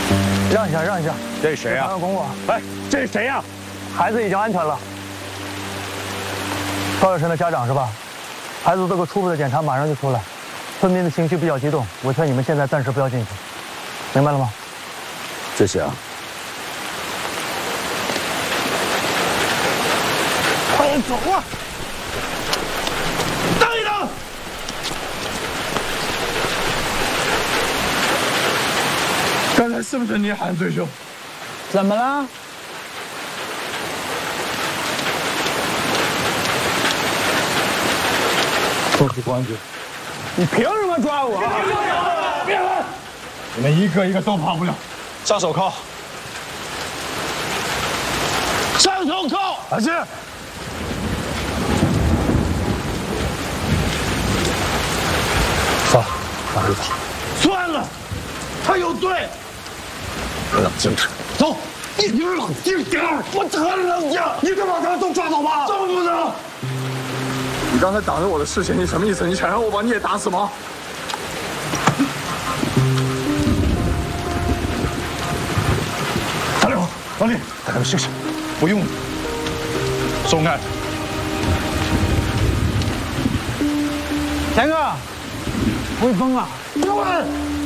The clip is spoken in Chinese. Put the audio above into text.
让一下，让一下。 这是谁呀？ 公公， 哎，这是谁呀？ 孩子已经安全了。高有生的家长是吧？孩子做个初步的检查，马上就出来。村民的情绪比较激动，我劝你们现在暂时不要进去，明白了吗？ 这是啊。 快点走啊！等一等。 刚才是不是你喊追凶？ 怎么了？ 都是官军， 你凭什么抓我？ 别问！你们一个一个都跑不了。 上手铐！ 上手铐！阿志， 走，往回走。 算了，他有罪。 冷静点。 走，你冷静点！我很冷静。你别把他们都抓走吧。怎么不能？你刚才挡着我的视线，你什么意思？你想让我把你也打死吗？大刘，老李，带他们休息，不用你。松开。 田哥，威风啊！ 别问。